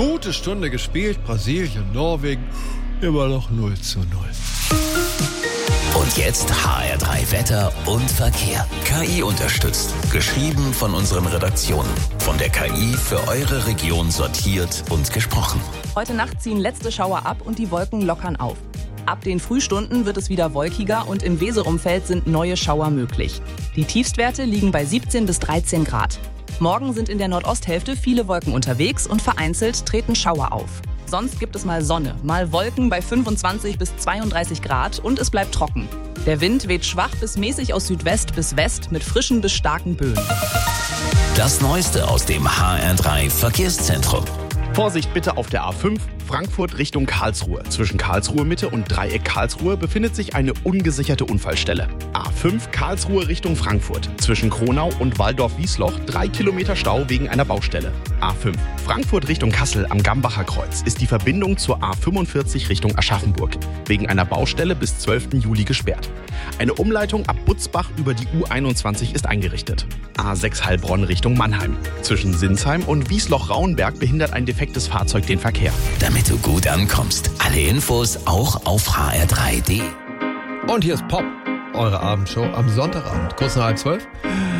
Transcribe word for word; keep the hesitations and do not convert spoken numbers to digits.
Gute Stunde gespielt, Brasilien, Norwegen, immer noch null zu null. Und jetzt H R drei Wetter und Verkehr. K I unterstützt. Geschrieben von unseren Redaktionen. Von der K I für eure Region sortiert und gesprochen. Heute Nacht ziehen letzte Schauer ab und die Wolken lockern auf. Ab den Frühstunden wird es wieder wolkiger und im Weserumfeld sind neue Schauer möglich. Die Tiefstwerte liegen bei siebzehn bis dreizehn Grad. Morgen sind in der Nordosthälfte viele Wolken unterwegs und vereinzelt treten Schauer auf. Sonst gibt es mal Sonne, mal Wolken bei fünfundzwanzig bis zweiunddreißig Grad und es bleibt trocken. Der Wind weht schwach bis mäßig aus Südwest bis West mit frischen bis starken Böen. Das Neueste aus dem H R drei Verkehrszentrum. Vorsicht bitte auf der A fünf, Frankfurt Richtung Karlsruhe. Zwischen Karlsruhe Mitte und Dreieck Karlsruhe befindet sich eine ungesicherte Unfallstelle. A fünf Karlsruhe Richtung Frankfurt. Zwischen Kronau und Waldorf-Wiesloch drei Kilometer Stau wegen einer Baustelle. A fünf Frankfurt Richtung Kassel am Gambacher Kreuz ist die Verbindung zur A fünfundvierzig Richtung Aschaffenburg wegen einer Baustelle bis zwölften Juli gesperrt. Eine Umleitung ab Butzbach über die U einundzwanzig ist eingerichtet. A sechs Heilbronn Richtung Mannheim. Zwischen Sinsheim und Wiesloch-Rauenberg behindert ein defektes Fahrzeug den Verkehr. Damit du gut ankommst. Alle Infos auch auf h r drei punkt d e. Und hier ist Pop, eure Abendshow am Sonntagabend, kurz nach halb zwölf.